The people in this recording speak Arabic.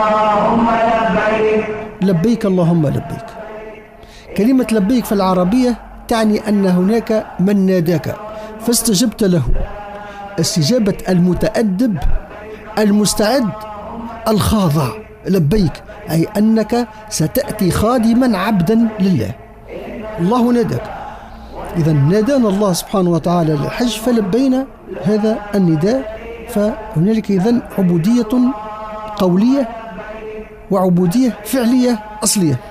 اللهم لبيك. لبيك اللهم لبيك. كلمة لبيك في العربية تعني أن هناك من ناداك فاستجبت له، استجابة المتأدب المستعد الخاضع. لبيك أي أنك ستأتي خادما عبدا لله. الله ناداك، إذا نادانا الله سبحانه وتعالى للحج فلبينا هذا النداء. فهنالك إذن عبودية قولية وعبودية فعلية أصلية.